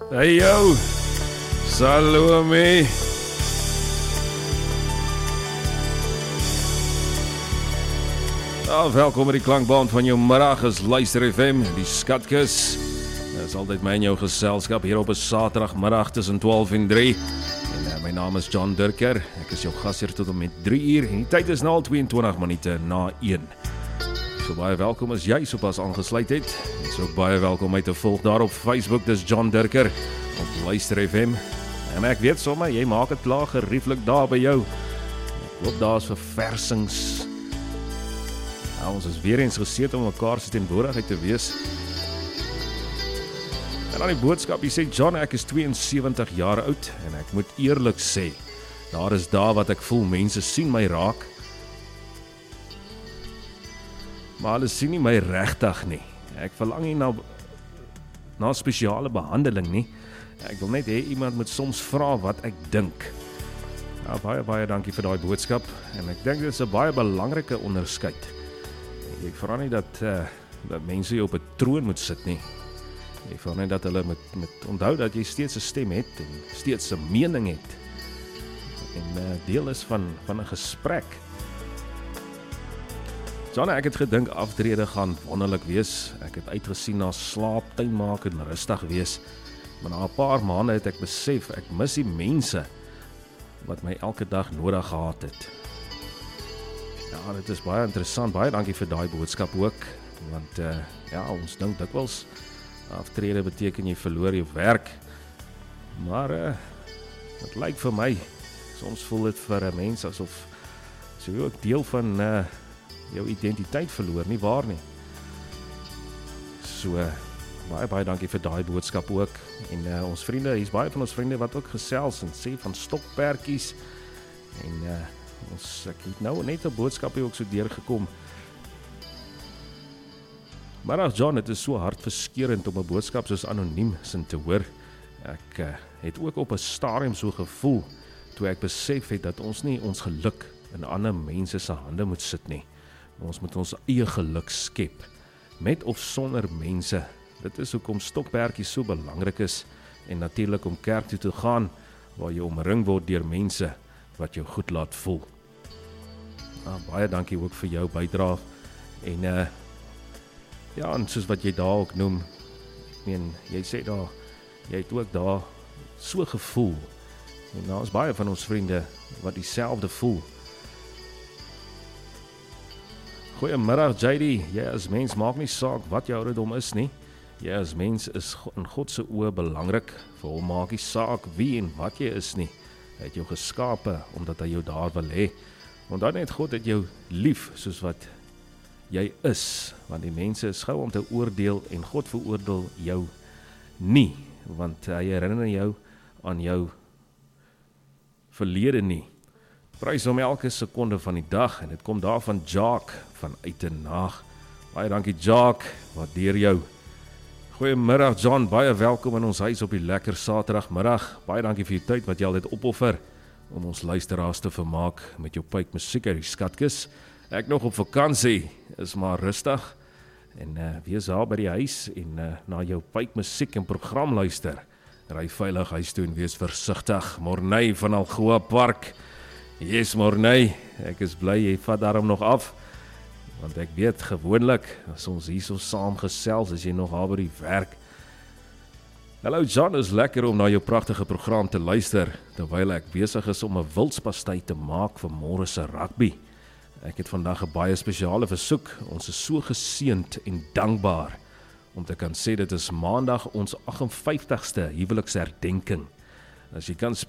Hey yo, Salome. Welkom by die klankbaan van jou middag, is Luister FM, die Skatkis. Dit is altyd my en jou geselskap hier op 'n Saterdagmiddag tussen 12 en 3. En my naam is John Durker, ek is jou gasheer tot en met 3 uur en die tyd is nou al 22 minute na 1. So baie welkom as jy sopas aangesluit het. En so ook baie welkom my te volg daar op Facebook, dis John Durker op Luister FM. En ek weet sommer, jy maak het klaar gerieflik daar by jou. Ek hoop daar is verversings. Nou, ons is weer eens geseet om mekaar se teenwoordigheid te wees. En dan die boodskap, jy sê, John, ek is 72 jaar oud en ek moet eerlik sê, daar is daar wat ek voel, mense sien my raak, maar hulle sien nie my regtig nie. Ek verlang nie na spesiale behandeling nie. Ek wil net hê iemand moet soms vra wat ek dink. Nou, baie dankie vir daai boodskap en ek dink dit is 'n baie belangrike onderskeid. Ek vra nie dat mense jou op 'n troon moet sit nie. Ek vra nie dat hulle moet onthou dat jy steeds 'n stem het en steeds 'n mening het. En deel is van 'n gesprek. John, ek het gedink aftrede gaan wonderlik wees. Ek het uitgesien na slaap, tuin maak en rustig wees. Maar na 'n paar maande het ek besef, ek mis die mense wat my elke dag nodig gehad het. Ja, dit is baie interessant. Baie dankie vir daai boodskap ook. Want ons dink dikwels aftrede beteken jy verloor jou werk. Maar dit lyk vir my, soms voel dit vir 'n mens asof jy ook deel van jou identiteit verloor, nie waar nie. So, baie dankie vir daai boodskap ook. En ons vriende, hier's baie van ons vriende wat ook gesels en sê van stokperdjies. En ek het nou net 'n boodskap hier ook so deurgekom. Maar ag John, het is so hartverskeurend om 'n boodskap soos anoniem sin te hoor. Ek het ook op 'n stadium so gevoel toe ek besef het dat ons nie ons geluk in ander mense se hande moet sit nie. Ons moet ons eie geluk skep, met of sonder mense. Dit is hoekom stokperdjies so belangrik is en natuurlik om kerk toe te gaan waar jy omring word deur mense wat jou goed laat voel. Baie dankie ook vir jou bydrae en en soos wat jy daar ook noem, ek meen, jy sê daar, jy het ook daar so gevoel en daar is baie van ons vriende wat dieselfde voel. Goeiemiddag JD, jy as mens maak nie saak wat jou ouderdom is nie. Jy as mens is in God se oë belangrik, vir hom maak nie saak wie en wat jy is nie. Hy het jou geskape omdat hy jou daar wil hê. Want dan het God het jou lief soos wat jy is, want die mense is gou om te oordeel en God veroordeel jou nie, want hy herinner jou aan jou verlede nie. Prys hom elke sekonde van die dag en dit kom daar van Jacques van Uitenaag. Baie dankie Jacques, waardeer jou. Goeiemiddag John, baie welkom in ons huis op die lekker Saterdagmiddag. Baie dankie vir die tyd wat jy altyd opoffer om ons luisteraars te vermaak met jou pyp musiek uit die Skatkis. Ek nog op vakansie, is maar rustig en wees daar by die huis en na jou pyp musiek en program luister. Ry veilig huis toe en wees versigtig. Morney van Algoa Park. Yes Morney, ek is bly jy vat daarom nog af. Want ek weet gewoonlik, as ons hier so saam gesels, as jy nog daar by die werk. Hallo John, is lekker om na jou pragtige program te luister, terwyl ek besig is om 'n wildspastei te maak vir môre se rugby. Ek het vandag 'n baie spesiale versoek. Ons is so geseënd en dankbaar om te kan sê dit is maandag ons 58ste huweliksherdenking. As jy kan